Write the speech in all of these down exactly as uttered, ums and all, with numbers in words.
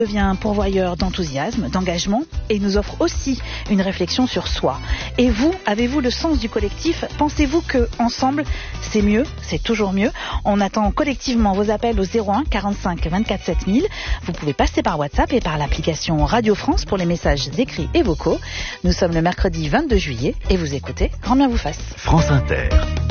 devient un pourvoyeur d'enthousiasme, d'engagement et nous offre aussi une réflexion sur soi. Et vous, avez-vous le sens du collectif? Pensez-vous que ensemble, c'est mieux, c'est toujours mieux? On attend collectivement vos appels au zéro un quarante-cinq vingt-quatre sept mille. Vous pouvez passer par WhatsApp et par l'application Radio France pour les messages écrits et vocaux. Nous sommes le mercredi vingt-deux juillet et vous écoutez Grand bien vous fasse. France Inter.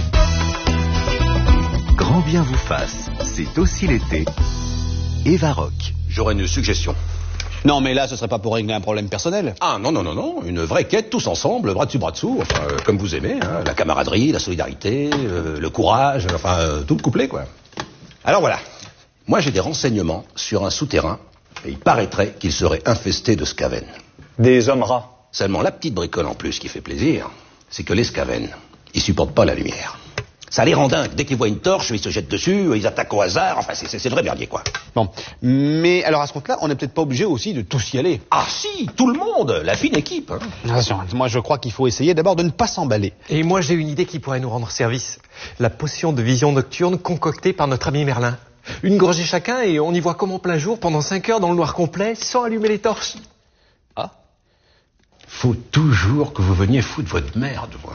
Grand bien vous fasse, c'est aussi l'été. Eva Rock. J'aurais une suggestion. Non, mais là, ce serait pas pour régler un problème personnel. Ah non, non, non, non. Une vraie quête, tous ensemble, bras dessus, bras dessous. Enfin, euh, comme vous aimez, hein. La camaraderie, la solidarité, euh, le courage, enfin, euh, tout le couplet, quoi. Alors voilà. Moi, j'ai des renseignements sur un souterrain, et il paraîtrait qu'il serait infesté de scavennes. Des hommes rats. Seulement, la petite bricole en plus qui fait plaisir, c'est que les scavennes, ils supportent pas la lumière. Ça les rend dingues. Dès qu'ils voient une torche, ils se jettent dessus, ils attaquent au hasard. Enfin, c'est, c'est, c'est le vrai merdier, quoi. Bon. Mais alors, à ce compte-là, on n'est peut-être pas obligé aussi de tous y aller. Ah si, tout le monde. La fine équipe. Hein. Attention, moi, je crois qu'il faut essayer d'abord de ne pas s'emballer. Et moi, j'ai une idée qui pourrait nous rendre service. La potion de vision nocturne concoctée par notre ami Merlin. Une gorgée chacun et on y voit comme en plein jour pendant cinq heures dans le noir complet, sans allumer les torches. Ah. Faut toujours que vous veniez foutre votre merde, moi.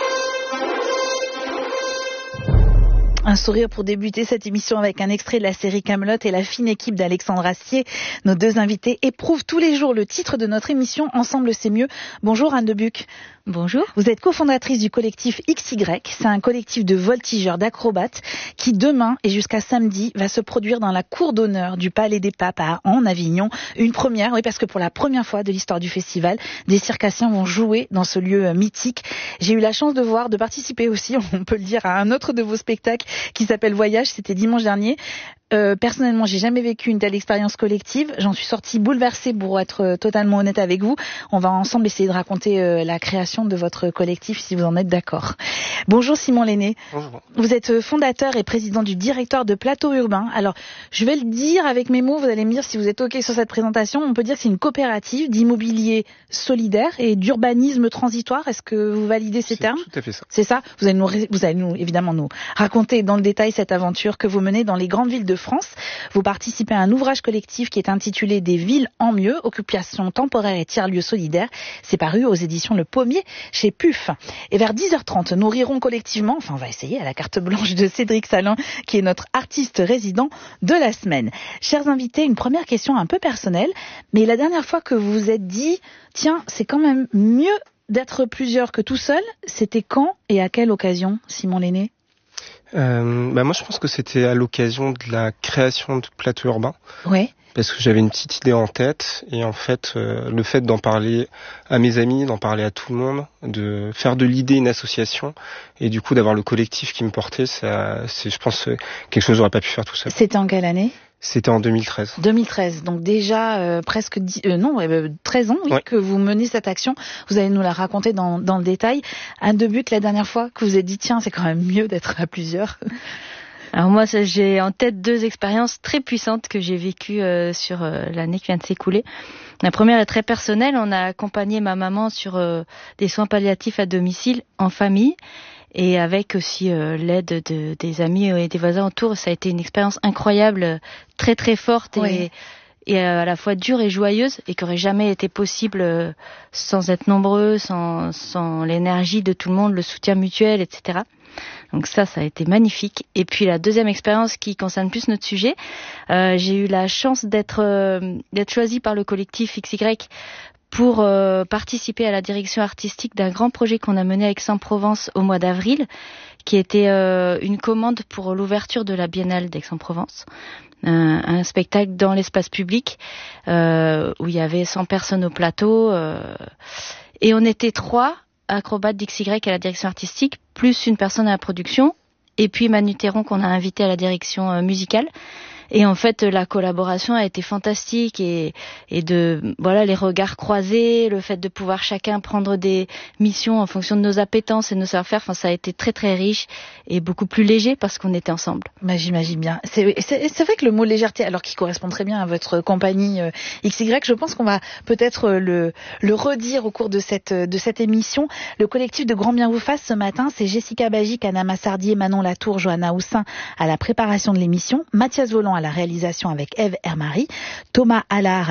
Un sourire pour débuter cette émission avec un extrait de la série Kaamelott et la fine équipe d'Alexandre Astier. Nos deux invités éprouvent tous les jours le titre de notre émission Ensemble c'est mieux. Bonjour Anne Debuc. Bonjour. Vous êtes cofondatrice du collectif X Y. C'est un collectif de voltigeurs, d'acrobates qui demain et jusqu'à samedi va se produire dans la cour d'honneur du Palais des Papes à en Avignon. Une première, oui, parce que pour la première fois de l'histoire du festival, des circassiens vont jouer dans ce lieu mythique. J'ai eu la chance de voir, de participer aussi, on peut le dire, à un autre de vos spectacles qui s'appelle Voyage. C'était dimanche dernier. Euh, personnellement, j'ai jamais vécu une telle expérience collective. J'en suis sortie bouleversée, pour être euh, totalement honnête avec vous. On va ensemble essayer de raconter euh, la création de votre collectif, si vous en êtes d'accord. Bonjour Simon Lenné. Bonjour. Vous êtes fondateur et président du directoire de Plateau Urbain. Alors, je vais le dire avec mes mots, vous allez me dire si vous êtes OK sur cette présentation. On peut dire que c'est une coopérative d'immobilier solidaire et d'urbanisme transitoire. Est-ce que vous validez ces c'est termes? Tout à fait ça. C'est ça. Vous allez nous, vous allez nous, évidemment, nous raconter dans le détail cette aventure que vous menez dans les grandes villes de France. Vous participez à un ouvrage collectif qui est intitulé Des villes en mieux, occupation temporaire et tiers-lieux solidaires. C'est paru aux éditions Le Pommier chez P U F. Et vers dix heures trente, nous rirons collectivement, enfin on va essayer, à la carte blanche de Cédric Salin, qui est notre artiste résident de la semaine. Chers invités, une première question un peu personnelle, mais la dernière fois que vous vous êtes dit, tiens, c'est quand même mieux d'être plusieurs que tout seul, c'était quand et à quelle occasion, Simon Lenné? Euh, bah moi, je pense que c'était à l'occasion de la création de Plateau Urbain. Ouais. Parce que j'avais une petite idée en tête. Et en fait, euh, le fait d'en parler à mes amis, d'en parler à tout le monde, de faire de l'idée une association, et du coup d'avoir le collectif qui me portait, ça, c'est, je pense, quelque chose que j'aurais pas pu faire tout seul. C'était en quelle année? C'était en deux mille treize. deux mille treize, donc déjà euh, presque dix, euh, non, euh, treize ans oui, ouais. que vous menez cette action. Vous allez nous la raconter dans, dans le détail. Anne Debuc, la dernière fois que vous avez dit, tiens, c'est quand même mieux d'être à plusieurs. Alors moi, ça, j'ai en tête deux expériences très puissantes que j'ai vécues euh, sur euh, l'année qui vient de s'écouler. La première est très personnelle. On a accompagné ma maman sur euh, des soins palliatifs à domicile en famille. Et avec aussi euh, l'aide de, des amis et des voisins autour, ça a été une expérience incroyable, très très forte oui. et, et à la fois dure et joyeuse, et qui aurait jamais été possible euh, sans être nombreux, sans, sans l'énergie de tout le monde, le soutien mutuel, et cetera. Donc ça, ça a été magnifique. Et puis la deuxième expérience qui concerne plus notre sujet, euh, j'ai eu la chance d'être euh, d'être choisie par le collectif X Y pour euh, participer à la direction artistique d'un grand projet qu'on a mené à Aix-en-Provence au mois d'avril, qui était euh, une commande pour l'ouverture de la Biennale d'Aix-en-Provence. Un, un spectacle dans l'espace public euh, où il y avait cent personnes au plateau. Euh, et on était trois acrobates d'X Y à la direction artistique, plus une personne à la production, et puis Manu Théron qu'on a invité à la direction euh, musicale. Et en fait, la collaboration a été fantastique et, et de, voilà, les regards croisés, le fait de pouvoir chacun prendre des missions en fonction de nos appétences et de nos savoir-faire, enfin, ça a été très très riche et beaucoup plus léger parce qu'on était ensemble. Bah, j'imagine bien. C'est, c'est, c'est vrai que le mot légèreté, alors qu'il correspond très bien à votre compagnie euh, X Y, je pense qu'on va peut-être le, le redire au cours de cette, de cette émission. Le collectif de Grand Bien vous fasse ce matin, c'est Jessica Bagic, Anna Massardier, Manon Latour, Johanna Houssin à la préparation de l'émission, Mathias Volant à la réalisation avec Ève Hermary, Thomas Allard